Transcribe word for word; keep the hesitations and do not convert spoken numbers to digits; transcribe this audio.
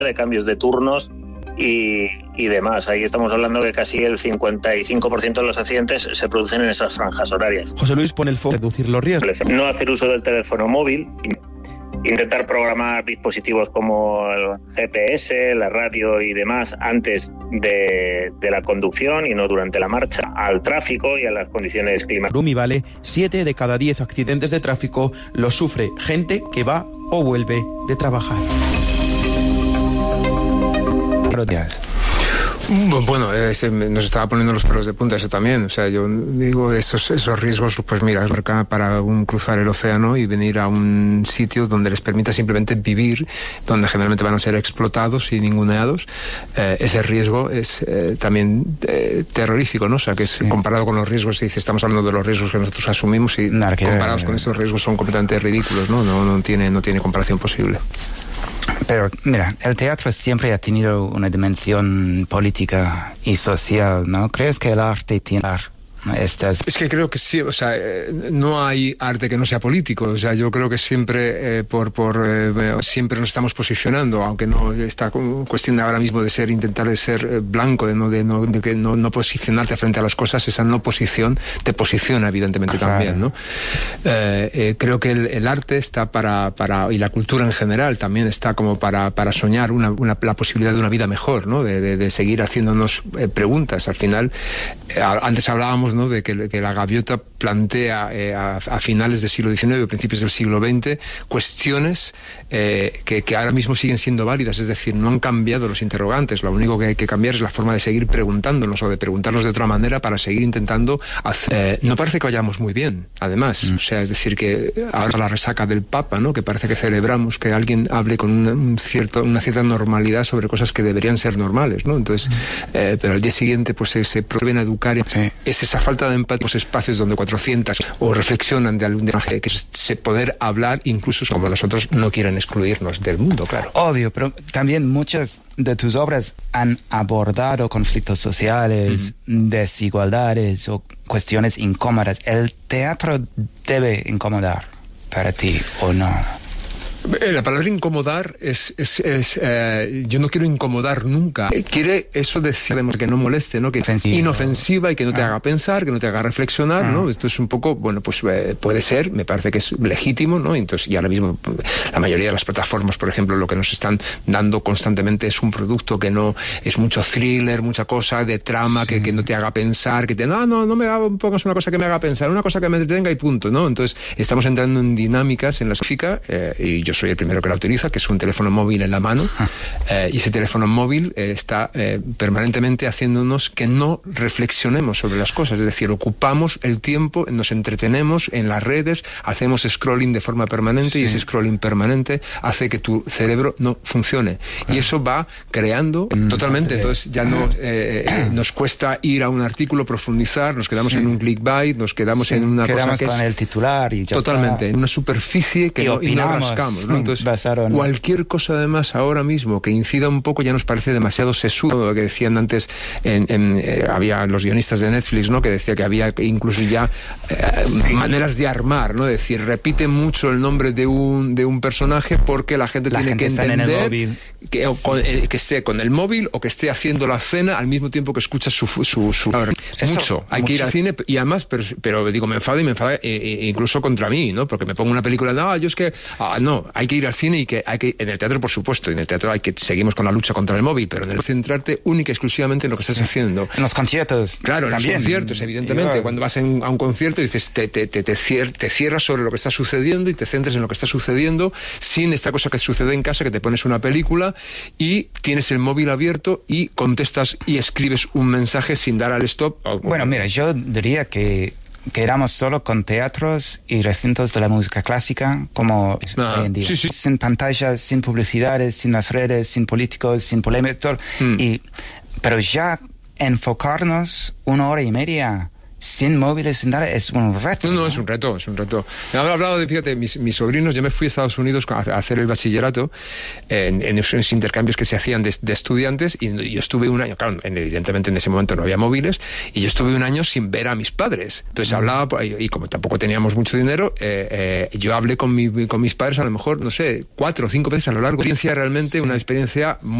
de cambios de turnos y, y demás. Ahí estamos hablando que casi el cincuenta y cinco por ciento de los accidentes se producen en esas franjas horarias. José Luis pone el foco en reducir los riesgos. No hacer uso del teléfono móvil, intentar programar dispositivos como el G P S, la radio y demás antes de, de la conducción y no durante la marcha, al tráfico y a las condiciones climáticas. Rumi vale, siete de cada diez accidentes de tráfico los sufre gente que va o vuelve de trabajar. Bueno, ese, nos estaba poniendo los pelos de punta eso también. O sea, yo digo, esos, esos riesgos, pues mira, para un cruzar el océano y venir a un sitio donde les permita simplemente vivir, donde generalmente van a ser explotados y ninguneados, eh, ese riesgo es eh, también eh, terrorífico, ¿no? O sea, que es sí. comparado con los riesgos, se dice, estamos hablando de los riesgos que nosotros asumimos y no, que, comparados eh, con estos riesgos son completamente ridículos, ¿no? No, no tiene, no tiene comparación posible. Pero mira, el teatro siempre ha tenido una dimensión política y social, ¿no? ¿Crees que el arte tiene estas? Es que creo que sí, o sea, eh, no hay arte que no sea político, o sea, yo creo que siempre eh, por, por eh, siempre nos estamos posicionando, aunque no está cuestión ahora mismo de ser, intentar de ser eh, blanco, de no, de no, de que no, no posicionarte frente a las cosas, esa no posición te posiciona evidentemente claro. también, ¿no? Eh, eh, creo que el, el arte está para, para, y la cultura en general también está como para, para soñar una, una, la posibilidad de una vida mejor, ¿no? De, de, de seguir haciéndonos eh, preguntas. Al final, eh, antes hablábamos, ¿no? de que, que la gaviota plantea eh, a, a finales del siglo diecinueve, principios del siglo veinte, cuestiones eh, que, que ahora mismo siguen siendo válidas, es decir, no han cambiado los interrogantes, lo único que hay que cambiar es la forma de seguir preguntándonos o de preguntarnos de otra manera para seguir intentando hacer. Eh, no parece que vayamos muy bien, además, mm. o sea, es decir, que ahora la resaca del Papa, ¿no? Que parece que celebramos que alguien hable con una, un cierto, una cierta normalidad sobre cosas que deberían ser normales, ¿no? Entonces, mm. eh, pero al día siguiente pues se, se prueben a educar, sí. es esa falta de empatía, los espacios donde cuatrocientas o reflexionan de algún tema que se poder hablar, incluso como los otros no quieren excluirnos del mundo, claro. Obvio, pero también muchas de tus obras han abordado conflictos sociales, mm. desigualdades o cuestiones incómodas. ¿El teatro debe incomodar para ti o no? La palabra incomodar es, es, es eh, yo no quiero incomodar nunca. Quiere eso decir que no moleste, ¿no? Que ofensiva. Inofensiva y que no te ah. haga pensar, que no te haga reflexionar, ah. ¿no? Esto es un poco, bueno, pues eh, puede ser, me parece que es legítimo, ¿no? Entonces, y ahora mismo la mayoría de las plataformas, por ejemplo, lo que nos están dando constantemente es un producto que no es mucho thriller, mucha cosa de trama, sí. que, que no te haga pensar, que te, no, no, no me haga, pongas una cosa que me haga pensar, una cosa que me entretenga y punto, ¿no? Entonces, estamos entrando en dinámicas en las que eh, y yo Yo soy el primero que la utiliza, que es un teléfono móvil en la mano, eh, y ese teléfono móvil eh, está eh, permanentemente haciéndonos que no reflexionemos sobre las cosas, es decir, ocupamos el tiempo, nos entretenemos en las redes, hacemos scrolling de forma permanente, sí. y ese scrolling permanente hace que tu cerebro no funcione, y eso va creando mm, totalmente, entonces ya no eh, eh, nos cuesta ir a un artículo, profundizar, nos quedamos sí. en un clickbait, nos quedamos sí. en una quedamos cosa que con es el titular y ya totalmente, está. En una superficie que no, y no rascamos, ¿no? Entonces, basaron. cualquier cosa además ahora mismo que incida un poco ya nos parece demasiado sesudo, lo que decían antes, en, en, eh, había los guionistas de Netflix, ¿no? Que decía que había incluso ya eh, sí. maneras de armar, ¿no? Es decir, repite mucho el nombre de un, de un personaje porque la gente la tiene gente que entender que, o con, eh, que esté con el móvil o que esté haciendo la cena al mismo tiempo que escucha su... su, su Eso, mucho, hay mucho. que ir al cine y además, pero, pero digo, me enfado y me enfado eh, incluso contra mí, ¿no? Porque me pongo una película, no, yo es que, ah, no, hay que ir al cine y que hay que, en el teatro por supuesto, en el teatro hay que, seguimos con la lucha contra el móvil, pero en el centrarte única y exclusivamente en lo que estás haciendo. En los conciertos. Claro, en también. los conciertos, evidentemente, Igual. cuando vas en, a un concierto dices, te, te, te, te, cier, te cierras sobre lo que está sucediendo y te centras en lo que está sucediendo sin esta cosa que sucede en casa, que te pones una película y tienes el móvil abierto y contestas y escribes un mensaje sin dar al stop. Bueno, mira, yo diría que quedamos solo con teatros y recintos de la música clásica como ah, hoy en día. Sí, sí. Sin pantallas, sin publicidades, sin las redes, sin políticos, sin polémica. Mm. Y, pero ya enfocarnos una hora y media sin móviles, sin nada, es un reto. No, no, ¿no? es un reto, es un reto. Me han hablado de, fíjate, mis, mis sobrinos, yo me fui a Estados Unidos a, a hacer el bachillerato en, en esos intercambios que se hacían de, de estudiantes y yo estuve un año, claro, evidentemente en ese momento no había móviles y yo estuve un año sin ver a mis padres. Entonces hablaba, y, y como tampoco teníamos mucho dinero, eh, eh, yo hablé con, mi, con mis padres a lo mejor, no sé, cuatro o cinco veces a lo largo. Una experiencia realmente, una experiencia muy